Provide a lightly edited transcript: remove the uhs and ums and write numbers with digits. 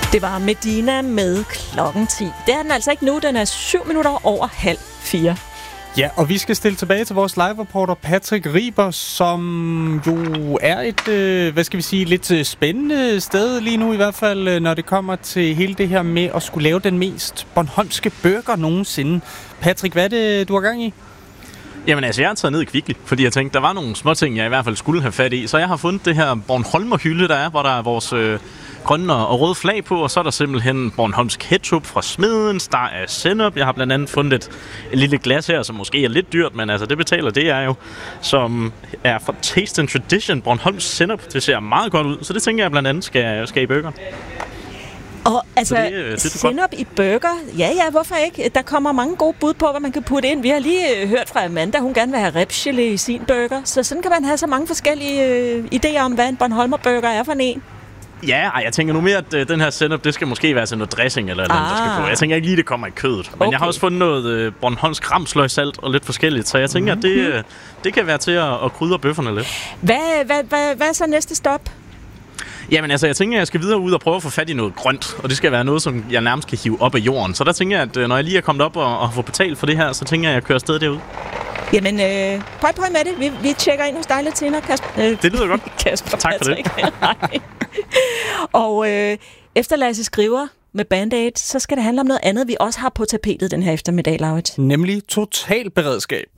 Det var Medina med klokken 10. Det er den altså ikke nu, den er 3:07. Ja, og vi skal stille tilbage til vores live-reporter Patrick Riber, som jo er et, lidt spændende sted lige nu i hvert fald, når det kommer til hele det her med at skulle lave den mest bornholmske burger nogensinde. Patrick, hvad er det, du har gang i? Jamen altså, jeg har taget ned i Kvickly, fordi jeg tænkte, der var nogle små ting, jeg i hvert fald skulle have fat i. Så jeg har fundet det her Bornholmer-hylde, der er, hvor der er vores grønne og røde flag på, og så er der simpelthen Bornholms ketchup fra Smedens, der er sennep. Jeg har blandt andet fundet et lille glas her, som måske er lidt dyrt, men altså det betaler det er jo, som er fra Taste and Tradition Bornholms sennep. Det ser meget godt ud, så det tænker jeg blandt andet skal i burgeren. Og altså, sennep i burger, ja, hvorfor ikke? Der kommer mange gode bud på, hvad man kan putte ind. Vi har lige hørt fra Amanda, hun gerne vil have ribsgelé i sin burger. Så sådan kan man have så mange forskellige idéer om, hvad en Bornholmer burger er for en. Ja, jeg tænker nu mere, at den her sennep, det skal måske være sådan noget dressing eller noget, der skal på. Jeg tænker ikke lige, det kommer i kødet. Men jeg har også fundet noget bornholmsk ramsløgsalt og lidt forskelligt, så jeg tænker, at det kan være til at krydre bøfferne lidt. Hvad er så næste stop? Jamen altså, jeg tænker, at jeg skal videre ud og prøve at få fat i noget grønt, og det skal være noget, som jeg nærmest kan hive op af jorden. Så der tænker jeg, at når jeg lige er kommet op og får betalt for det her, så tænker jeg, at jeg kører afsted derud. Jamen, prøv med det. Vi tjekker ind hos dig lidt senere, Kasper. Det lyder godt. Kasper, tak for det. Og efter Lasse skriver med Band-Aid, så skal det handle om noget andet, vi også har på tapetet den her eftermiddag, Laurits. Nemlig totalberedskab.